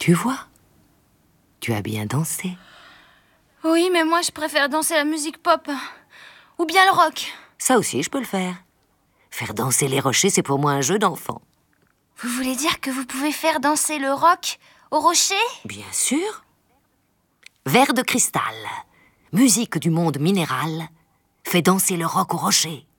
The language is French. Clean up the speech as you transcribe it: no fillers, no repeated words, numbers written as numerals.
Tu vois, tu as bien dansé. Oui, mais moi, je préfère danser la musique pop. Ou bien le rock. Ça aussi, je peux le faire. Faire danser les rochers, c'est pour moi un jeu d'enfant. Vous voulez dire que vous pouvez faire danser le rock au rocher? Bien sûr. Verre de cristal, musique du monde minéral, fait danser le roc au rocher.